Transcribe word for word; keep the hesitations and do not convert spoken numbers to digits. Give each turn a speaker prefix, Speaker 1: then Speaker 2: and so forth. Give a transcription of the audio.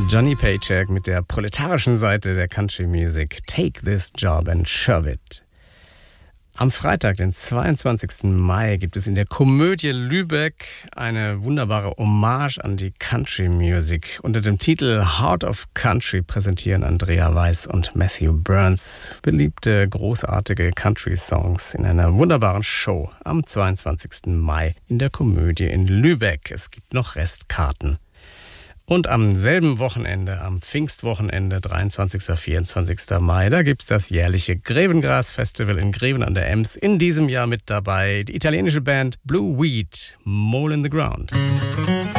Speaker 1: Johnny Paycheck mit der proletarischen Seite der Country Music. Take this job and shove it. Am Freitag, den zweiundzwanzigsten Mai, gibt es in der Komödie Lübeck eine wunderbare Hommage an die Country Music. Unter dem Titel Heart of Country präsentieren Andrea Weiss und Matthew Burns beliebte, großartige Country-Songs in einer wunderbaren Show am zweiundzwanzigsten Mai in der Komödie in Lübeck. Es gibt noch Restkarten. Und am selben Wochenende, am Pfingstwochenende, dreiundzwanzigsten und vierundzwanzigsten Mai, da gibt's das jährliche Grevengras-Festival in Greven an der Ems. In diesem Jahr mit dabei die italienische Band Blue Weed, Mole in the Ground.